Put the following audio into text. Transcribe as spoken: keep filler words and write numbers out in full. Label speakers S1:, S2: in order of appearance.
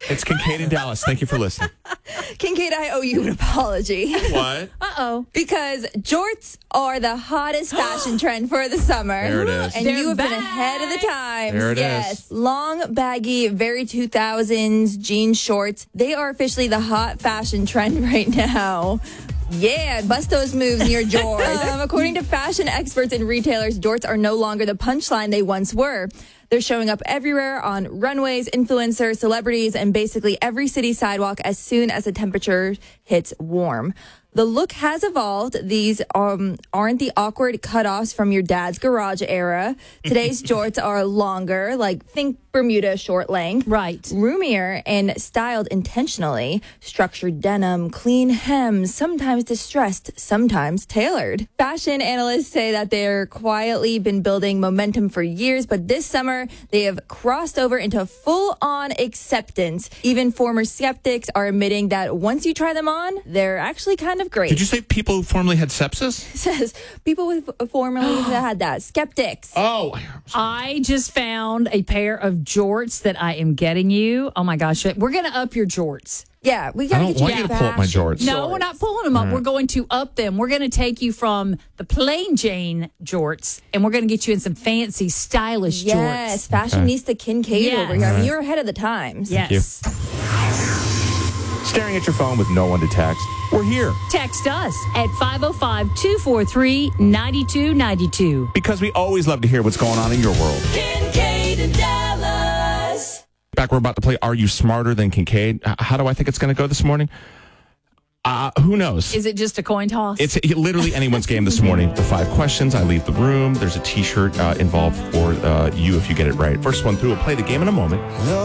S1: It's Kincaid in Dallas. Thank you for listening.
S2: Kincaid, I owe you an apology.
S1: What?
S3: Uh-oh.
S2: Because jorts are the hottest fashion trend for the summer.
S1: There it is.
S2: And
S3: They're
S2: you have
S3: back.
S2: been ahead of the times.
S1: There it
S2: yes.
S1: is.
S2: Long, baggy, very two thousands jean shorts. They are officially the hot fashion trend right now. Yeah, bust those moves in your jorts. um, according to fashion experts and retailers, jorts are no longer the punchline they once were. They're showing up everywhere on runways, influencers, celebrities, and basically every city sidewalk as soon as the temperature hits warm. The look has evolved. These um, aren't the awkward cutoffs from your dad's garage era. Today's jorts are longer, like think Bermuda short length.
S3: Right.
S2: Roomier and styled intentionally. Structured denim, clean hems, sometimes distressed, sometimes tailored. Fashion analysts say that they're quietly been building momentum for years, but this summer they have crossed over into full-on acceptance. Even former skeptics are admitting that once you try them on, they're actually kind of great.
S1: Did you say people who formerly had sepsis?
S2: It says people with formerly had that. Skeptics.
S1: Oh.
S3: I just found a pair of jorts that I am getting you. Oh, my gosh. We're going to up your jorts.
S2: Yeah, we
S1: I
S2: got to
S1: don't
S2: get you
S1: want you to pull up my
S2: fashion
S1: jorts.
S3: No, we're not pulling them up. We're going to up them. We're going to take you from the plain Jane jorts, and we're going to get you in some fancy, stylish
S2: Yes,
S3: jorts.
S2: fashionista Kincaid
S3: Yes.
S2: over here. I mean, you're ahead of the times.
S3: Yes.
S1: Staring at your phone with no one to text. We're here.
S3: Text us at five oh five, two four three, nine two nine two.
S1: Because we always love to hear what's going on in your world.
S2: Kincaid in Dallas.
S1: Back, we're about to play Are You Smarter Than Kincaid? H- How do I think it's going to go this morning? Uh, who knows?
S3: Is it just a coin toss?
S1: It's literally anyone's game this morning. The five questions. I leave the room. There's a T-shirt uh, involved for uh, you if you get it right. First one through. We'll play the game in a moment.